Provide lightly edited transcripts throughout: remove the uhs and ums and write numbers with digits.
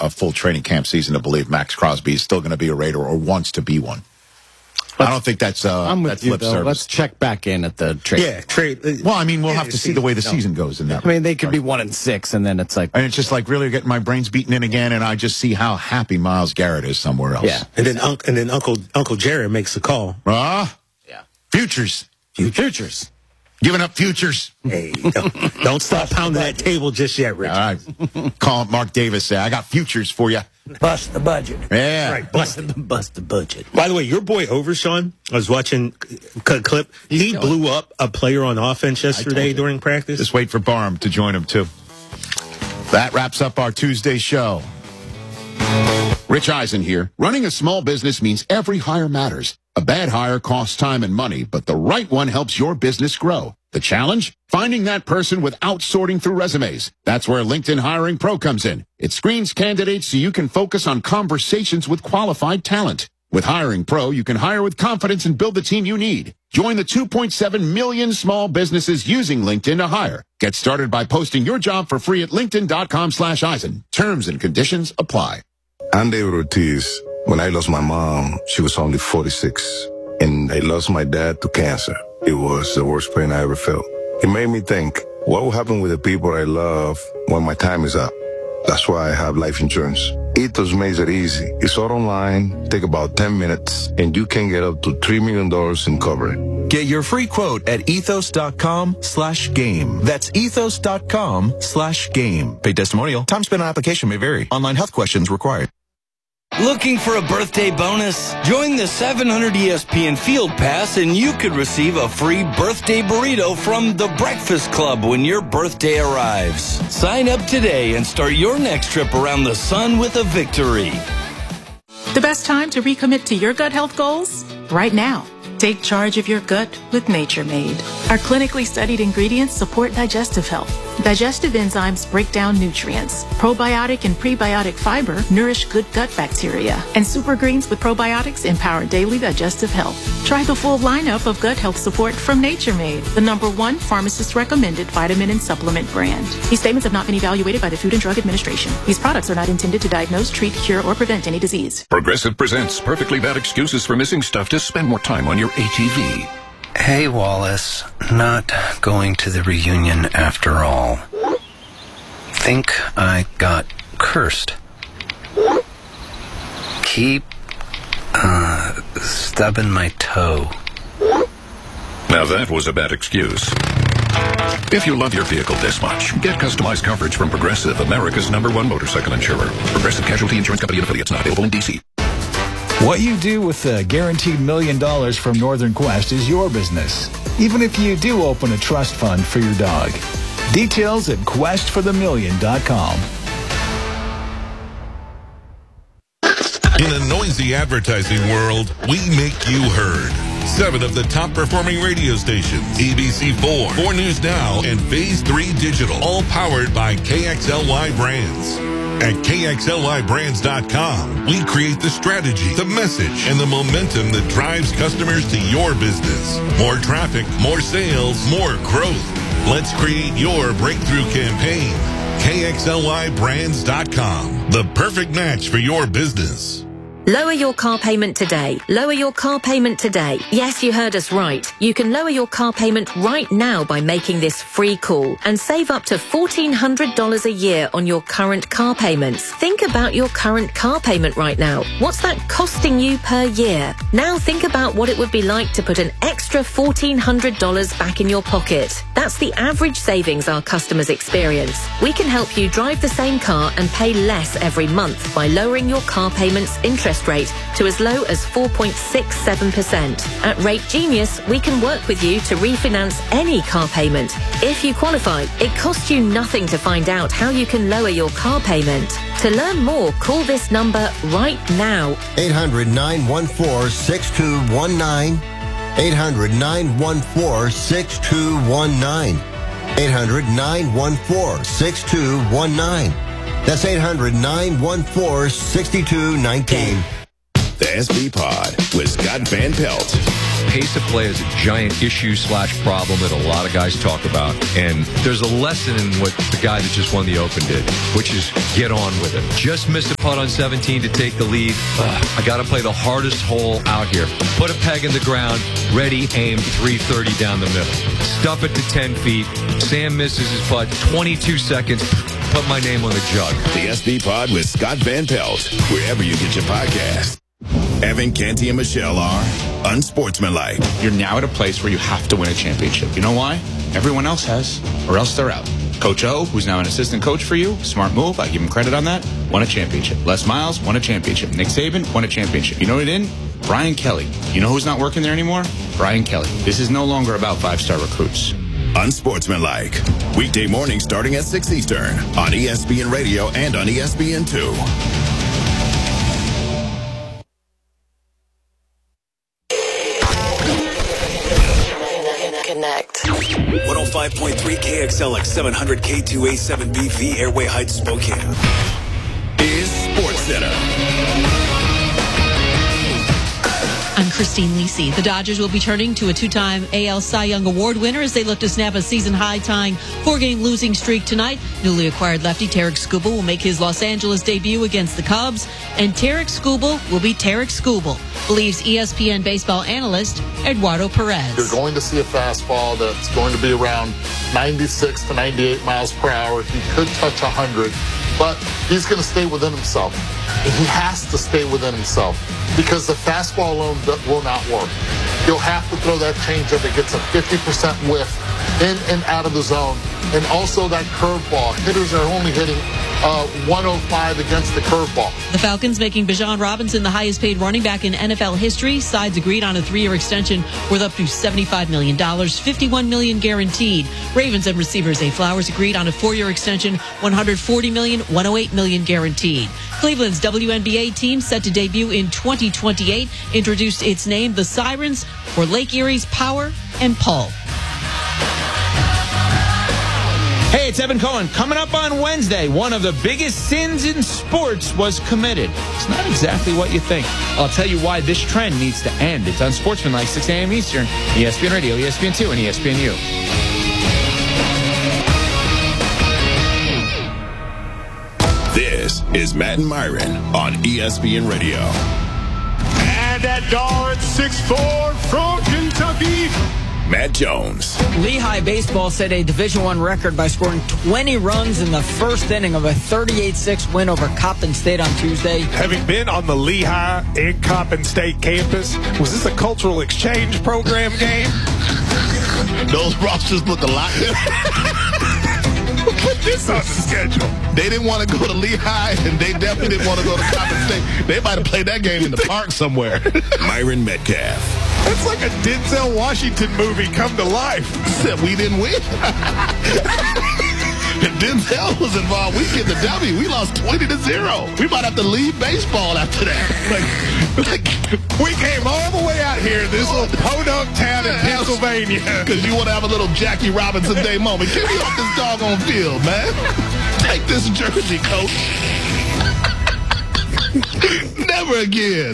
a full training camp season to believe Max Crosby is still going to be a Raider or wants to be one. I don't think that's I'm with you, lip though. service. Let's check back in at the trade. Yeah, trade. Well, I mean, we'll have to see the way the season goes in that. I mean, they could be 1-6, and then it's like... And it's just like really getting my brains beaten in again, and I just see how happy Myles Garrett is somewhere else. Yeah. And then Uncle Jared makes a call. Yeah. Futures. Giving up futures. Hey, don't stop pounding that table just yet, Rich. All right. Call Mark Davis, say, I got futures for you. Bust the budget. Yeah. Right, bust the budget. By the way, your boy Overshawn, I was watching a clip. He blew up a player on offense yesterday during practice. Just wait for Barham to join him, too. That wraps up our Tuesday show. Rich Eisen here. Running a small business means every hire matters. A bad hire costs time and money, but the right one helps your business grow. The challenge? Finding that person without sorting through resumes. That's where LinkedIn Hiring Pro comes in. It screens candidates so you can focus on conversations with qualified talent. With Hiring Pro, you can hire with confidence and build the team you need. Join the 2.7 million small businesses using LinkedIn to hire. Get started by posting your job for free at linkedin.com/Eisen. Terms and conditions apply. I'm David Ortiz. When I lost my mom, she was only 46, and I lost my dad to cancer. It was the worst pain I ever felt. It made me think, what will happen with the people I love when my time is up? That's why I have life insurance. Ethos makes it easy. It's all online, take about 10 minutes, and you can get up to $3 million in coverage. Get your free quote at ethos.com/game. That's ethos.com/game. Paid testimonial. Time spent on application may vary. Online health questions required. Looking for a birthday bonus? Join the 700 ESPN Field Pass and you could receive a free birthday burrito from The Breakfast Club when your birthday arrives. Sign up today and start your next trip around the sun with a victory. The best time to recommit to your gut health goals? Right now. Take charge of your gut with Nature Made. Our clinically studied ingredients support digestive health. Digestive enzymes break down nutrients. Probiotic and prebiotic fiber nourish good gut bacteria. And super greens with probiotics empower daily digestive health. Try the full lineup of gut health support from Nature Made, the #1 pharmacist-recommended vitamin and supplement brand. These statements have not been evaluated by the Food and Drug Administration. These products are not intended to diagnose, treat, cure, or prevent any disease. Progressive presents perfectly bad excuses for missing stuff to spend more time on your ATV. Hey, Wallace. Not going to the reunion after all. Think I got cursed. Keep, stubbing my toe. Now that was a bad excuse. If you love your vehicle this much, get customized coverage from Progressive, America's #1 motorcycle insurer. Progressive Casualty Insurance Company and affiliates, not available in D.C. What you do with the guaranteed $1 million from Northern Quest is your business, even if you do open a trust fund for your dog. Details at questforthemillion.com. In a noisy advertising world, we make you heard. 7 of the top performing radio stations, ABC4, 4 News Now, and Phase 3 Digital, all powered by KXLY Brands. At KXLYBrands.com, we create the strategy, the message, and the momentum that drives customers to your business. More traffic, more sales, more growth. Let's create your breakthrough campaign. KXLYBrands.com, the perfect match for your business. Lower your car payment today. Lower your car payment today. Yes, you heard us right. You can lower your car payment right now by making this free call and save up to $1,400 a year on your current car payments. Think about your current car payment right now. What's that costing you per year? Now think about what it would be like to put an extra $1,400 back in your pocket. That's the average savings our customers experience. We can help you drive the same car and pay less every month by lowering your car payment's interest rate to as low as 4.67%. At Rate Genius, we can work with you to refinance any car payment. If you qualify, it costs you nothing to find out how you can lower your car payment. To learn more, call this number right now. 800-914-6219. 800-914-6219. 800-914-6219. That's 800-914-6219. The SB Pod with Scott Van Pelt. pace of play is a giant issue/problem that a lot of guys talk about. And there's a lesson in what the guy that just won the Open did, which is get on with it. Just missed a putt on 17 to take the lead. I got to play the hardest hole out here. Put a peg in the ground, ready, aim, 330 down the middle. Stuff it to 10 feet. Sam misses his putt, 22 seconds. Put my name on the jug. The SB Pod with Scott Van Pelt, wherever you get your podcast. Evan, Canty, and Michelle are unsportsmanlike. You're now at a place where you have to win a championship. You know why? Everyone else has, or else they're out. Coach O, who's now an assistant coach for you, smart move, I give him credit on that, won a championship. Les Miles won a championship. Nick Saban won a championship. You know what it didn't? Brian Kelly. You know who's not working there anymore? Brian Kelly. This is no longer about five-star recruits. Unsportsmanlike. Weekday morning starting at 6 Eastern on ESPN Radio and on ESPN2. Connect. 105.3 KXLX 700 K2A7BV Airway Heights Spokane is Sports Center. I'm Christine Lisi. The Dodgers will be turning to a two-time AL Cy Young Award winner as they look to snap a season-high tying 4-game losing streak tonight. Newly acquired lefty Tarik Skubal will make his Los Angeles debut against the Cubs, and Tarik Skubal will be Tarik Skubal, believes ESPN baseball analyst Eduardo Perez. You're going to see a fastball that's going to be around 96 to 98 miles per hour. He could touch 100, but he's going to stay within himself. He has to stay within himself because the fastball alone will not work. You'll have to throw that changeup that gets a 50% whiff in and out of the zone. And also that curveball. Hitters are only hitting 105 against the curveball. The Falcons making Bijan Robinson the highest paid running back in NFL history. Sides agreed on a 3-year extension worth up to $75 million, $51 million guaranteed. Ravens and receiver Zay Flowers agreed on a 4-year extension, $140 million, $108 million guaranteed. Cleveland's WNBA team set to debut in 2028 introduced its name, the Sirens, for Lake Erie's Power and Pull. Hey, it's Evan Cohen. Coming up on Wednesday, one of the biggest sins in sports was committed. It's not exactly what you think. I'll tell you why this trend needs to end. It's on Sportsmanlike, 6 a.m. Eastern, ESPN Radio, ESPN2, and ESPNU. This is Matt and Myron on ESPN Radio. And that guard, 6'4", from Kentucky, Matt Jones. Lehigh baseball set a Division I record by scoring 20 runs in the first inning of a 38-6 win over Coppin State on Tuesday. Having been on the Lehigh and Coppin State campus, was this a cultural exchange program game? Those rosters look a lot different. Put this on the schedule. They didn't want to go to Lehigh, and they definitely didn't want to go to Coppin State. They might have played that game in the park somewhere. Myron Metcalf. That's like a Denzel Washington movie come to life. Except we didn't win. If Denzel was involved, we get the W. We lost 20-0. We might have to leave baseball after that. Like we came all the way out here, this little podunk town in Pennsylvania. Because you want to have a little Jackie Robinson Day moment. Get me off this doggone field, man. Take this jersey, coach. Never again.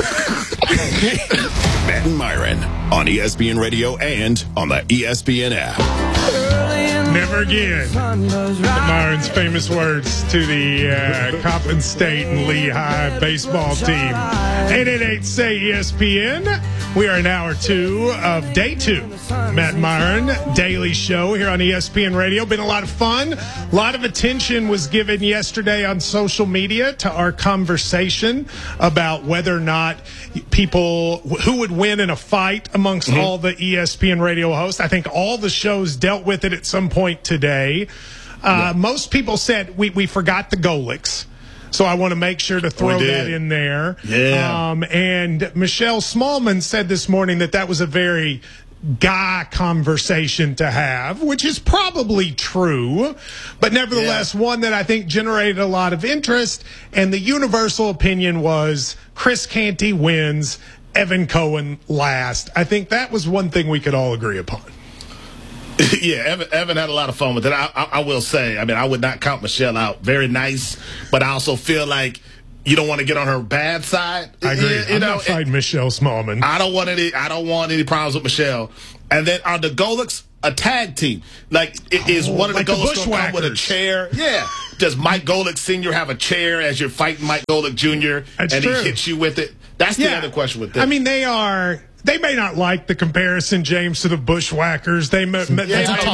Matt and Myron on ESPN Radio and on the ESPN app. Never again. Myron's famous words to the Coppin State and Lehigh baseball team. 888-SAY-ESPN. We are in hour 2 of day 2. Matt Myron, daily show here on ESPN Radio. Been a lot of fun. A lot of attention was given yesterday on social media to our conversation about whether or not people, who would win in a fight amongst all the ESPN Radio hosts. I think all the shows dealt with it at some point today. Most people said we forgot the Golics. So I want to make sure to throw that in there. Yeah. And Michelle Smallman said this morning that was a very guy conversation to have, which is probably true, but nevertheless one that I think generated a lot of interest. And the universal opinion was Chris Canty wins, Evan Cohen last. I think that was one thing we could all agree upon. Yeah, Evan had a lot of fun with it. I will say, I mean, I would not count Michelle out. Very nice, but I also feel like you don't want to get on her bad side. I agree. I'm not fighting Michelle Smallman. I don't want any problems with Michelle. And then are the Golics a tag team? Like, is one of the Golics going to come with a chair? Yeah. Does Mike Golick Sr. have a chair as you're fighting Mike Golick Jr. and he hits you with it? That's the other question with this. I mean, they may not like the comparison, James, to the Bushwhackers. They may more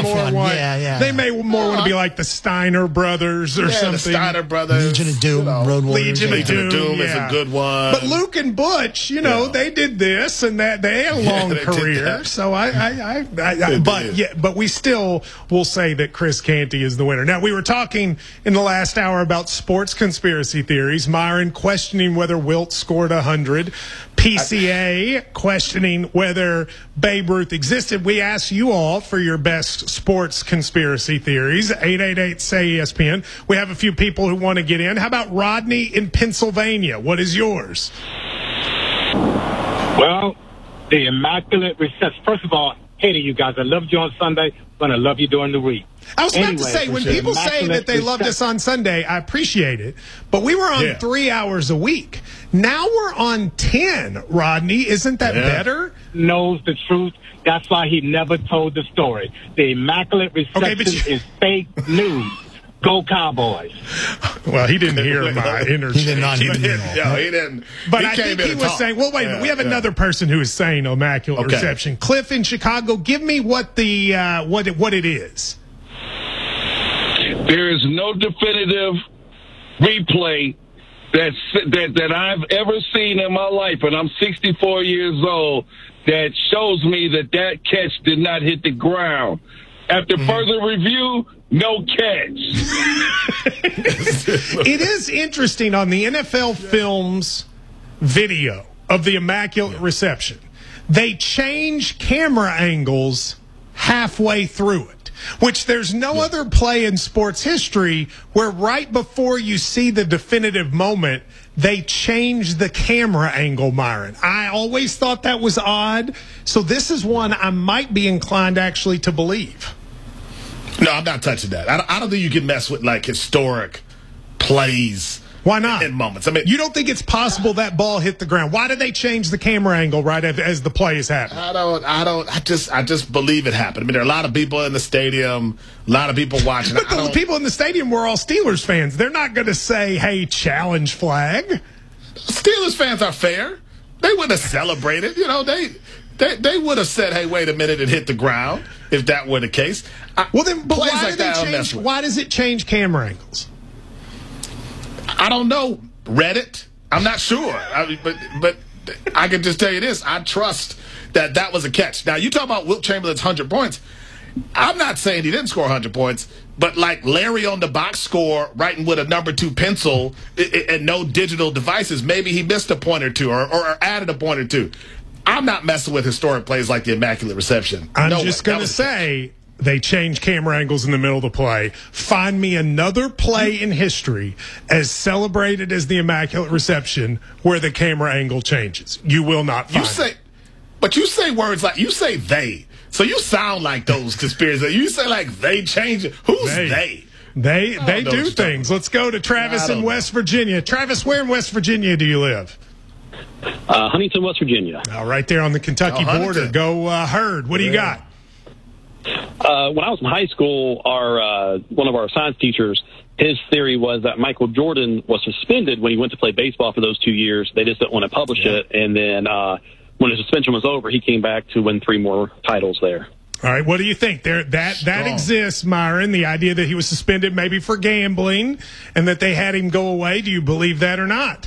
want to be like the Steiner brothers or something. The Steiner brothers. Legion of Doom, Road Warriors. Legion of Doom is a good one. But Luke and Butch, they did this and that. They had a long career. So but we still will say that Chris Canty is the winner. Now, we were talking in the last hour about sports conspiracy theories. Myron questioning whether Wilt scored 100. PCA questioning whether Babe Ruth existed. We ask you all for your best sports conspiracy theories. 888-SAY-ESPN. We have a few people who want to get in. How about Rodney in Pennsylvania? What is yours? Well, the Immaculate Reception. First of all, hey to you guys. I loved you on Sunday. I'm going to love you during the week. I was about to say, when people say that they loved us on Sunday, I appreciate it. But we were on 3 hours a week. Now we're on 10, Rodney. Isn't that better? Knows the truth. That's why he never told the story. The Immaculate Reception is fake news. Go Cowboys. Well, he didn't hear my interchange. He did not hear me. No, he didn't. But I think he was saying, well, wait a minute. We have another person who is saying Immaculate Reception. Cliff in Chicago, give me what the what it is. There is no definitive replay that I've ever seen in my life, and I'm 64 years old, that shows me that catch did not hit the ground. After further review, no catch. It is interesting on the NFL Films video of the Immaculate Reception. They change camera angles halfway through it, which there's no other play in sports history where right before you see the definitive moment, they change the camera angle, Myron. I always thought that was odd. So this is one I might be inclined actually to believe. No, I'm not touching that. I don't think you can mess with like historic plays. Why not? In moments. I mean, you don't think it's possible that ball hit the ground? Why did they change the camera angle right as the play is happening? I just believe it happened. I mean, there are a lot of people in the stadium, a lot of people watching. But the people in the stadium were all Steelers fans. They're not going to say, "Hey, challenge flag." Steelers fans are fair. They wouldn't have celebrated. They would have said, "Hey, wait a minute, it hit the ground." If that were the case, but why why does it change camera angles? I don't know. Reddit? I'm not sure. But I can just tell you this. I trust that was a catch. Now, you talk about Wilt Chamberlain's 100 points. I'm not saying he didn't score 100 points, but like Larry on the box score, writing with a number 2 pencil and no digital devices, maybe he missed a point or two or added a point or two. I'm not messing with historic plays like the Immaculate Reception. I'm just going to say they change camera angles in the middle of the play. Find me another play in history as celebrated as the Immaculate Reception where the camera angle changes. You will not find it. But you say words like, you say they. So you sound like those conspiracies. You say like they change it. Who's they? They do things. Let's go to Travis in West Virginia. Travis, where in West Virginia do you live? Huntington, West Virginia. Right there on the Kentucky border. Go Herd. What do you got? When I was in high school, one of our science teachers, his theory was that Michael Jordan was suspended when he went to play baseball for those 2 years. They just didn't want to publish it. And then when his suspension was over, he came back to win 3 more titles there. All right, what do you think? That exists, Myron, the idea that he was suspended maybe for gambling and that they had him go away. Do you believe that or not?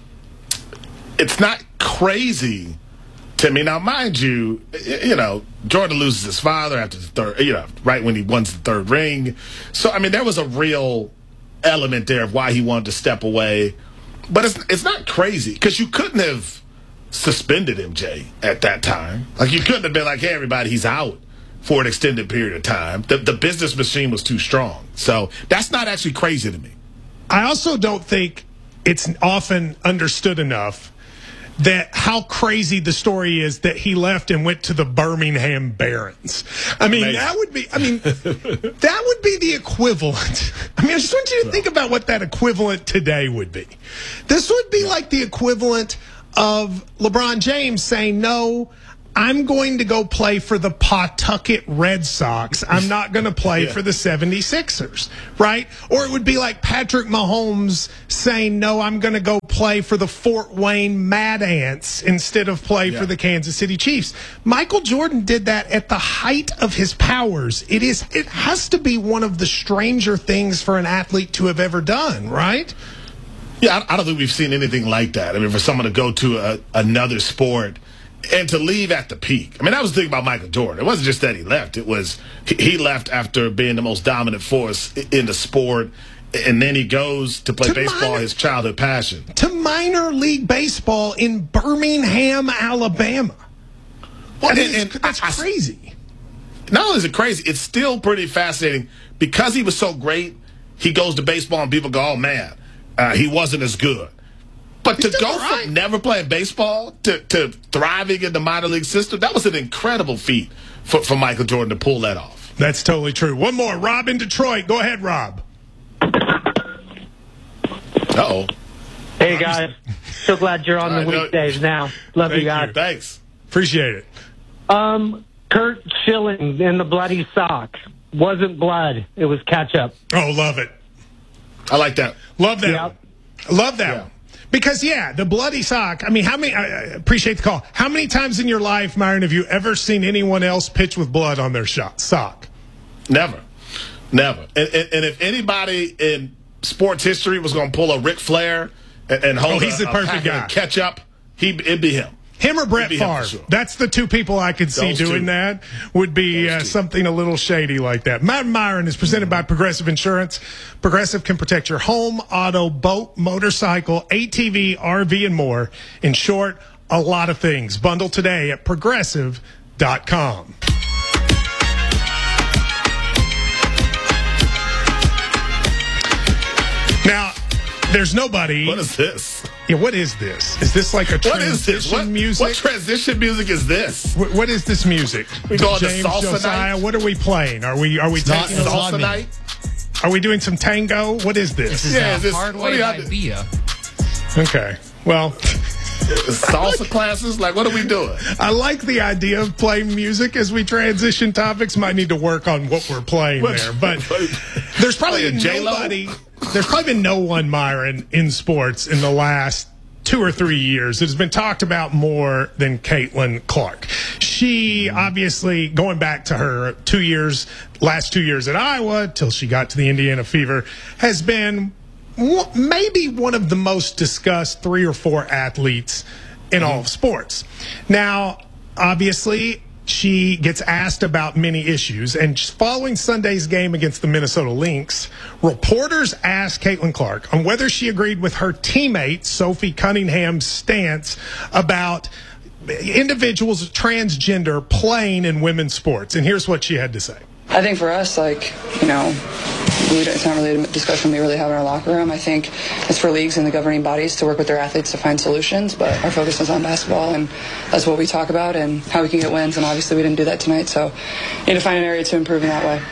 It's not crazy to me. Now, mind you, Jordan loses his father after the third, right when he wins the 3rd ring. So, I mean, there was a real element there of why he wanted to step away. But it's not crazy because you couldn't have suspended him, Jay, at that time. Like, you couldn't have been like, hey, everybody, he's out for an extended period of time. The business machine was too strong. So that's not actually crazy to me. I also don't think it's often understood enough that how crazy the story is that he left and went to the Birmingham Barons. I mean, Amazing. that would be the equivalent. I mean, I just want you to think about what that equivalent today would be. This would be like the equivalent of LeBron James saying, no, I'm going to go play for the Pawtucket Red Sox. I'm not going to play for the 76ers, right? Or it would be like Patrick Mahomes saying, no, I'm going to go play for the Fort Wayne Mad Ants instead of play for the Kansas City Chiefs. Michael Jordan did that at the height of his powers. It has to be one of the stranger things for an athlete to have ever done, right? Yeah, I don't think we've seen anything like that. I mean, for someone to go to another sport and to leave at the peak. I mean, that was the thing about Michael Jordan. It wasn't just that he left. It was he left after being the most dominant force in the sport, and then he goes to play baseball, his childhood passion. To minor league baseball in Birmingham, Alabama. Well, that's crazy. Not only is it crazy, it's still pretty fascinating. Because he was so great, he goes to baseball and people go, oh, man, he wasn't as good. But to go from never playing baseball to thriving in the minor league system, that was an incredible feat for Michael Jordan to pull that off. That's totally true. One more. Rob in Detroit. Go ahead, Rob. Uh-oh. Hey, guys. So glad you're on the weekdays now. Love you guys. Thanks. Appreciate it. Kurt Schilling in the bloody sock. Wasn't blood. It was ketchup. Oh, love it. I like that. Love that. Love that one. Because, the bloody sock, I mean, I appreciate the call. How many times in your life, Myron, have you ever seen anyone else pitch with blood on their sock? Never. And if anybody in sports history was going to pull a Ric Flair and hold he's the perfect guy. Ketchup, it'd be him. Him or Brett Favre. Sure. That's the two people I could see doing that. Would be something a little shady like that. Matt Myron is presented by Progressive Insurance. Progressive can protect your home, auto, boat, motorcycle, ATV, RV, and more. In short, a lot of things. Bundle today at Progressive.com. Now, there's nobody. What is this? Yeah, what is this? Is this like a transition music? What transition music is this? What is this music? We going to James salsa Josiah, night? What are we playing? Are we taking a salsa night? Are we doing some tango? What is this? This is Hard Way Idea. Okay. Well, salsa classes? Like, what are we doing? I like the idea of playing music as we transition topics. Might need to work on what we're playing there. But there's probably nobody. There's probably been no one, Myron, in sports in the last 2 or 3 years that has been talked about more than Caitlin Clark. She obviously, going back to her last 2 years at Iowa till she got to the Indiana Fever, has been maybe one of the most discussed 3 or 4 athletes in all of sports. Now, obviously, she gets asked about many issues, and following Sunday's game against the Minnesota Lynx, reporters asked Caitlin Clark on whether she agreed with her teammate Sophie Cunningham's stance about individuals transgender playing in women's sports. And here's what she had to say. I think for us, it's not really a discussion we really have in our locker room. I think it's for leagues and the governing bodies to work with their athletes to find solutions, but our focus is on basketball, and that's what we talk about and how we can get wins, and obviously we didn't do that tonight, so we need to find an area to improve in that way.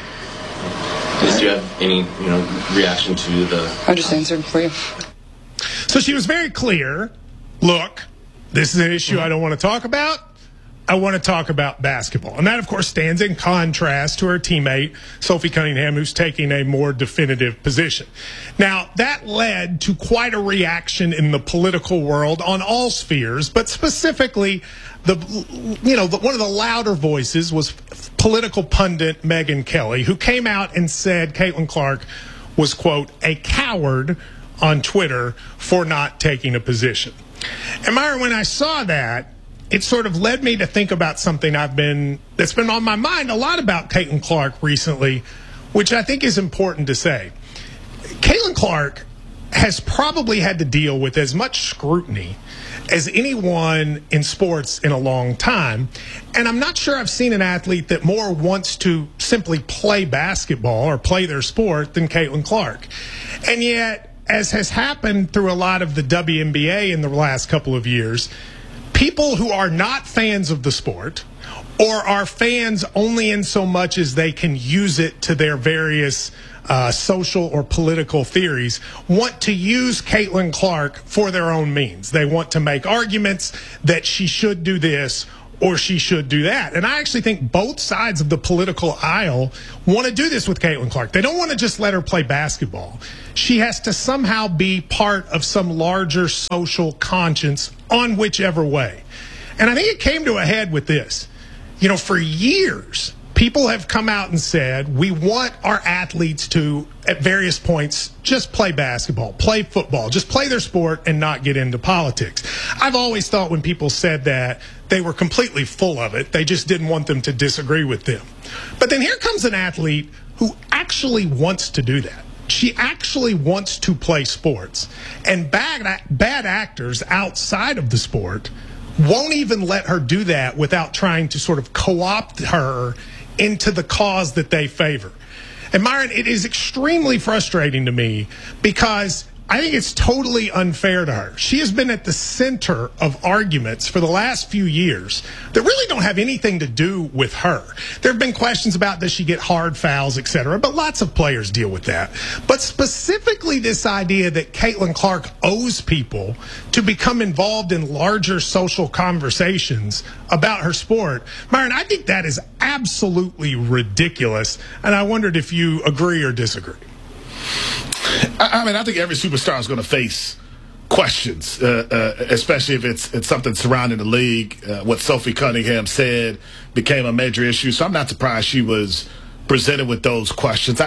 Do you have any, reaction to the... I just answered for you. So she was very clear, look, this is an issue I don't want to talk about. I want to talk about basketball. And that, of course, stands in contrast to her teammate, Sophie Cunningham, who's taking a more definitive position. Now, that led to quite a reaction in the political world on all spheres, but specifically, one of the louder voices was political pundit Megyn Kelly, who came out and said Caitlin Clark was, quote, a coward on Twitter for not taking a position. And Myra, when I saw that, it sort of led me to think about something that's been on my mind a lot about Caitlin Clark recently, which I think is important to say. Caitlin Clark has probably had to deal with as much scrutiny as anyone in sports in a long time. And I'm not sure I've seen an athlete that more wants to simply play basketball or play their sport than Caitlin Clark. And yet, as has happened through a lot of the WNBA in the last couple of years, people who are not fans of the sport or are fans only in so much as they can use it to their various social or political theories want to use Caitlin Clark for their own means. They want to make arguments that she should do this or she should do that. And I actually think both sides of the political aisle want to do this with Caitlin Clark. They don't want to just let her play basketball. She has to somehow be part of some larger social conscience on whichever way. And I think it came to a head with this. You know, for years, people have come out and said, we want our athletes to, at various points, just play basketball, play football, just play their sport and not get into politics. I've always thought when people said that, they were completely full of it. They just didn't want them to disagree with them. But then here comes an athlete who actually wants to do that. She actually wants to play sports. And bad actors outside of the sport won't even let her do that without trying to sort of co-opt her into the cause that they favor. And Myron, it is extremely frustrating to me because I think it's totally unfair to her. She has been at the center of arguments for the last few years that really don't have anything to do with her. There have been questions about does she get hard fouls, etc., but lots of players deal with that. But specifically this idea that Caitlin Clark owes people to become involved in larger social conversations about her sport, Myron, I think that is absolutely ridiculous, and I wondered if you agree or disagree. I mean, I think every superstar is going to face questions, especially if it's something surrounding the league. What Sophie Cunningham said became a major issue, so I'm not surprised she was presented with those questions.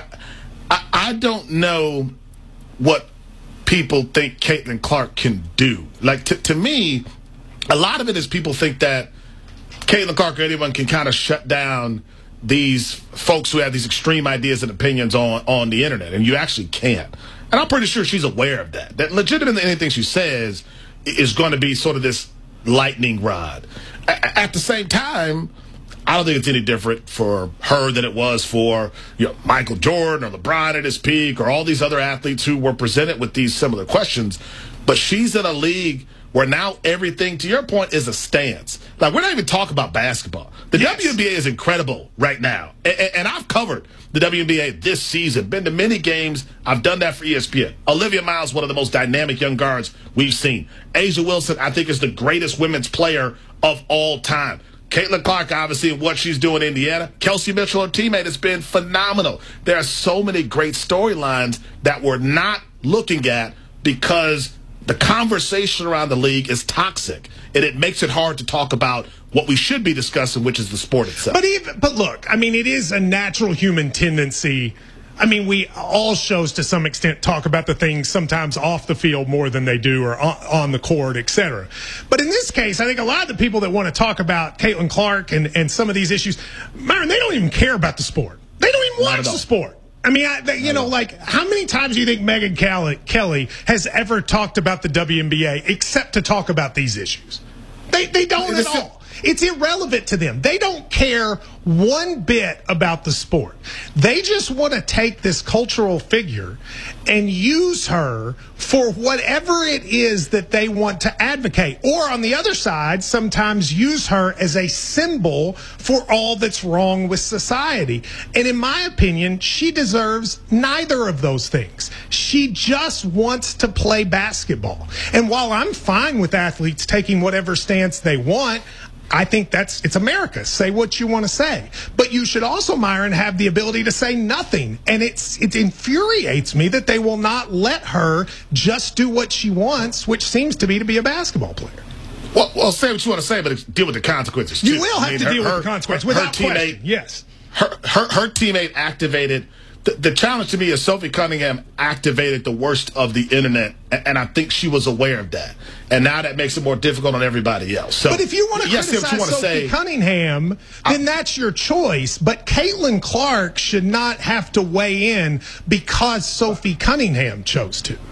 I don't know what people think Caitlin Clark can do. Like, to me, a lot of it is people think that Caitlin Clark or anyone can kind of shut down these folks who have these extreme ideas and opinions on the internet, and you actually can't. And I'm pretty sure she's aware of that. That legitimately anything she says is going to be sort of this lightning rod. At the same time, I don't think it's any different for her than it was for Michael Jordan or LeBron at his peak or all these other athletes who were presented with these similar questions. But she's in a league where now everything, to your point, is a stance. Like, we're not even talking about basketball. The WNBA is incredible right now. And I've covered the WNBA this season, been to many games. I've done that for ESPN. Olivia Miles, one of the most dynamic young guards we've seen. A'ja Wilson, I think, is the greatest women's player of all time. Caitlin Clark, obviously, and what she's doing in Indiana. Kelsey Mitchell, her teammate, has been phenomenal. There are so many great storylines that we're not looking at because the conversation around the league is toxic, and it makes it hard to talk about what we should be discussing, which is the sport itself. But look, I mean, it is a natural human tendency. I mean, we all shows to some extent talk about the things sometimes off the field more than they do or on the court, etc. But in this case, I think a lot of the people that want to talk about Caitlin Clark and some of these issues, Myron, they don't even care about the sport. They don't even watch the sport. I mean, like, how many times do you think Megyn Kelly has ever talked about the WNBA except to talk about these issues? They don't at all. It's irrelevant to them. They don't care one bit about the sport. They just want to take this cultural figure and use her for whatever it is that they want to advocate. Or on the other side, sometimes use her as a symbol for all that's wrong with society. And in my opinion, she deserves neither of those things. She just wants to play basketball. And while I'm fine with athletes taking whatever stance they want, I think it's America. Say what you want to say. But you should also, Myron, have the ability to say nothing. And it infuriates me that they will not let her just do what she wants, which seems to be a basketball player. Well, say what you want to say, but deal with the consequences, too. You will have to deal with the consequences, without question. Yes. Her teammate activated. The challenge to me is Sophie Cunningham activated the worst of the internet, and I think she was aware of that. And now that makes it more difficult on everybody else. So, but if you want to criticize Sophie Cunningham, then that's your choice. But Caitlin Clark should not have to weigh in because Sophie Cunningham chose to.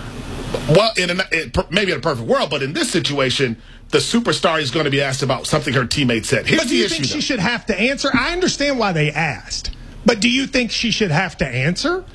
Well, maybe in a perfect world, but in this situation, the superstar is going to be asked about something her teammate said. But do you think she should have to answer? I understand why they asked. But do you think she should have to answer?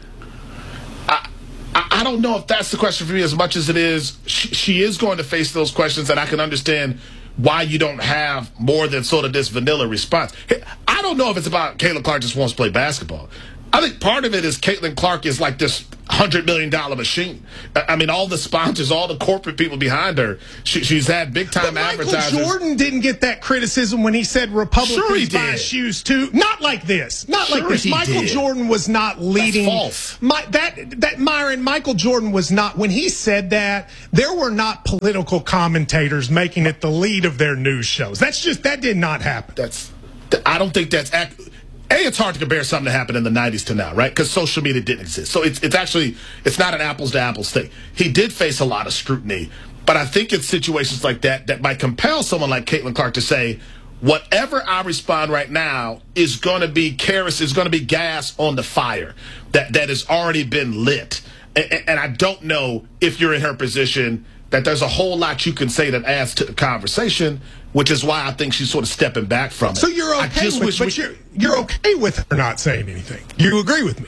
I don't know if that's the question for me as much as it is. She is going to face those questions, and I can understand why you don't have more than sort of this vanilla response. I don't know if it's about Caitlin Clark just wants to play basketball. I think part of it is Caitlin Clark is like this $100 million machine. I mean, all the sponsors, all the corporate people behind her, she's had big-time advertisers. Michael Jordan didn't get that criticism when he said Republicans buy shoes too. Not like this. Not like this. Michael Jordan was not leading. That's false. Myron, Michael Jordan was not, when he said that, there were not political commentators making it the lead of their news shows. That did not happen. I don't think that's accurate. It's hard to compare something that happened in the 90s to now, right? Because social media didn't exist. So it's not an apples-to-apples thing. He did face a lot of scrutiny, but I think it's situations like that might compel someone like Caitlin Clark to say, whatever I respond right now is going to be gas on the fire that has already been lit. And I don't know if you're in her position that there's a whole lot you can say that adds to the conversation, which is why I think she's sort of stepping back from it. So you're okay you're okay with her not saying anything. You agree with me?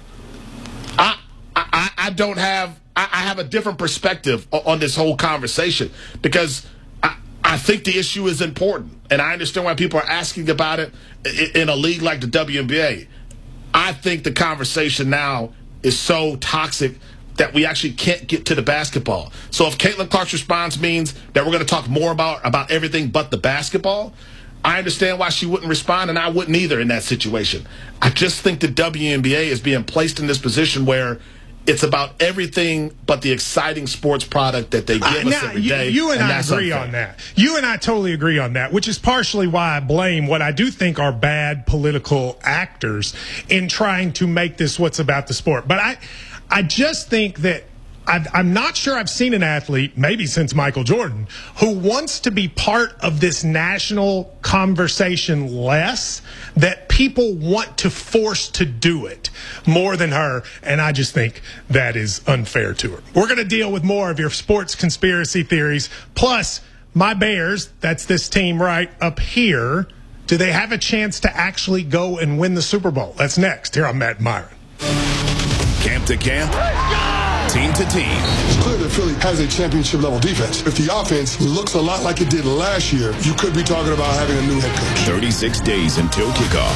I don't have I have a different perspective on this whole conversation because I think the issue is important, and I understand why people are asking about it in a league like the WNBA. I think the conversation now is so toxic that we actually can't get to the basketball. So if Caitlin Clark's response means that we're going to talk more about everything but the basketball, I understand why she wouldn't respond, and I wouldn't either in that situation. I just think the WNBA is being placed in this position where it's about everything but the exciting sports product that they give us every day. You and I agree on that. You and I totally agree on that, which is partially why I blame what I do think are bad political actors in trying to make this what's about the sport. But I just think that I'm not sure I've seen an athlete, maybe since Michael Jordan, who wants to be part of this national conversation less, that people want to force to do it more than her. And I just think that is unfair to her. We're going to deal with more of your sports conspiracy theories. Plus, my Bears, that's this team right up here, do they have a chance to actually go and win the Super Bowl? That's next here on Matt Myron. Camp to camp, team to team. It's clear that Philly has a championship-level defense. If the offense looks a lot like it did last year, you could be talking about having a new head coach. 36 days until kickoff.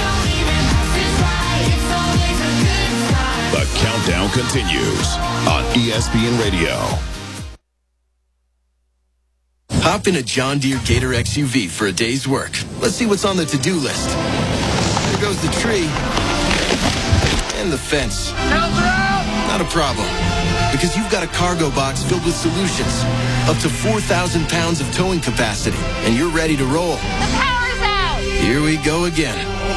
The countdown continues on ESPN Radio. Hop in a John Deere Gator XUV for a day's work. Let's see what's on the to-do list. There goes the tree. And the fence. Not a problem, because you've got a cargo box filled with solutions. Up to 4,000 pounds of towing capacity, and you're ready to roll. The power's out! Here we go again.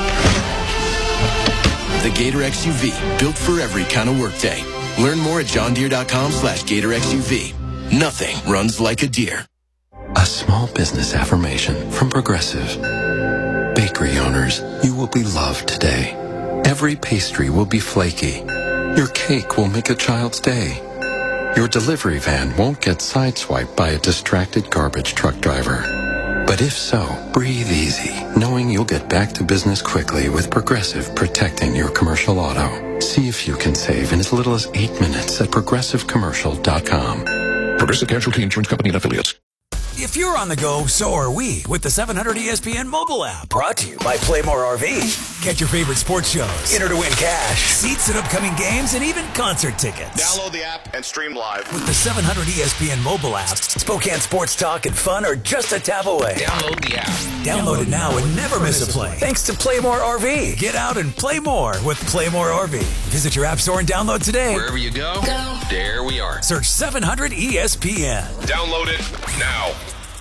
The Gator XUV, built for every kind of workday. Learn more at johndeere.com/Gator XUV. Nothing runs like a deer. A small business affirmation from Progressive. Bakery owners, you will be loved today. Every pastry will be flaky. Your cake will make a child's day. Your delivery van won't get sideswiped by a distracted garbage truck driver. But if so, breathe easy, knowing you'll get back to business quickly with Progressive protecting your commercial auto. See if you can save in as little as 8 minutes at progressivecommercial.com. Progressive Casualty Insurance Company and Affiliates. If you're on the go, so are we with the 700 ESPN mobile app. Brought to you by Playmore RV. Catch your favorite sports shows. Enter to win cash, seats at upcoming games, and even concert tickets. Download the app and stream live. With the 700 ESPN mobile app, Spokane sports talk and fun are just a tap away. Download the app. Download it now and never miss a play. Thanks to Playmore RV. Get out and play more with Playmore RV. Visit your app store and download today. Wherever you go, there we are. Search 700 ESPN. Download it now.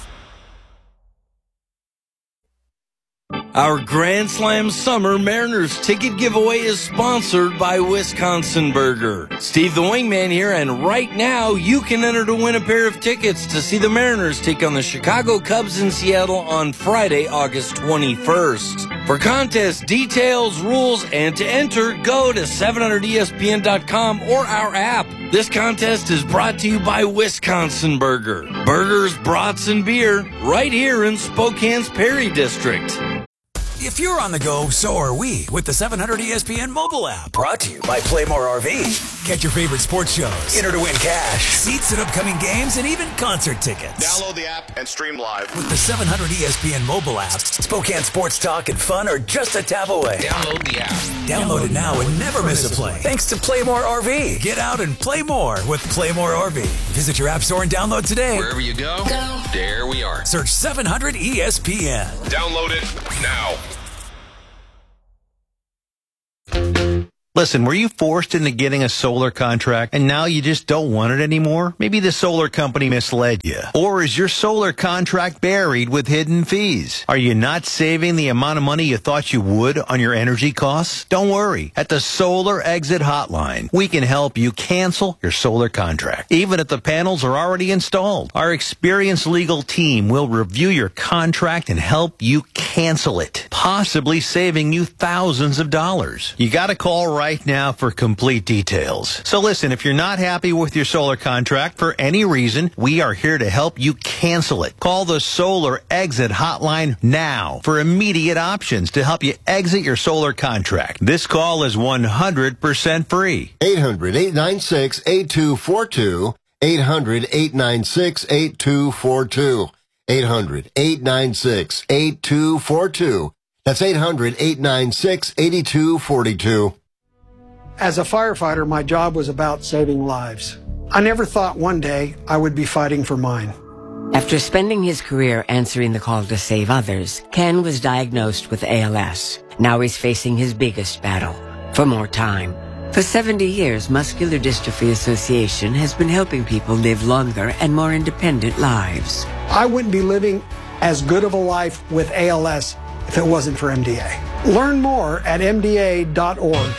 Our Grand Slam Summer Mariners ticket giveaway is sponsored by Wisconsin Burger. Steve the Wingman here, and right now you can enter to win a pair of tickets to see the Mariners take on the Chicago Cubs in Seattle on Friday, August 21st. For contest details, rules, and to enter, go to 700ESPN.com or our app. This contest is brought to you by Wisconsin Burger. Burgers, brats, and beer right here in Spokane's Perry District. If you're on the go, so are we with the 700 ESPN mobile app. Brought to you by Playmore RV. Get your favorite sports shows, enter to win cash, seats at upcoming games, and even concert tickets. Download the app and stream live. With the 700 ESPN mobile app, Spokane sports talk and fun are just a tap away. Download the app. Download it now and never miss a play. Thanks to Playmore RV. Get out and play more with Playmore RV. Visit your app store and download today. Wherever you go, there we are. Search 700 ESPN. Download it now. Listen, were you forced into getting a solar contract and now you just don't want it anymore? Maybe the solar company misled you. Or is your solar contract buried with hidden fees? Are you not saving the amount of money you thought you would on your energy costs? Don't worry. At the Solar Exit Hotline, we can help you cancel your solar contract, even if the panels are already installed. Our experienced legal team will review your contract and help you cancel it, possibly saving you thousands of dollars. You got to call right now for complete details. So listen, if you're not happy with your solar contract for any reason, we are here to help you cancel it. Call the Solar Exit Hotline now for immediate options to help you exit your solar contract. This call is 100% free. 800-896-8242. 800-896-8242. 800-896-8242. That's 800-896-8242. As a firefighter, my job was about saving lives. I never thought one day I would be fighting for mine. After spending his career answering the call to save others, Ken was diagnosed with ALS. Now he's facing his biggest battle, for more time. For 70 years, Muscular Dystrophy Association has been helping people live longer and more independent lives. I wouldn't be living as good of a life with ALS if it wasn't for MDA. Learn more at MDA.org.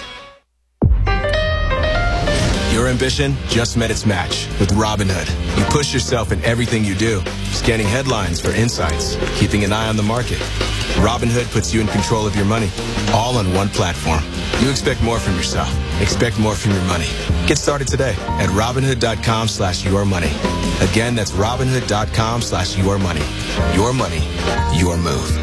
Your ambition just met its match with Robinhood. You push yourself in everything you do, scanning headlines for insights, keeping an eye on the market. Robinhood puts you in control of your money, all on one platform. You expect more from yourself. Expect more from your money. Get started today at Robinhood.com/yourmoney. Again, that's Robinhood.com/yourmoney. Your money, your move.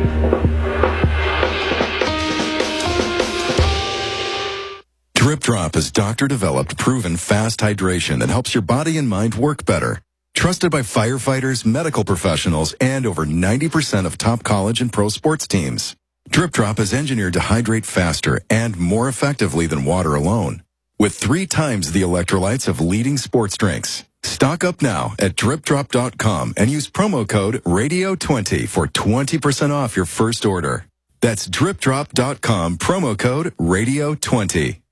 Drip Drop is doctor-developed, proven fast hydration that helps your body and mind work better. Trusted by firefighters, medical professionals, and over 90% of top college and pro sports teams. Drip Drop is engineered to hydrate faster and more effectively than water alone, with 3 times the electrolytes of leading sports drinks. Stock up now at DripDrop.com and use promo code RADIO20 for 20% off your first order. That's DripDrop.com, promo code RADIO20.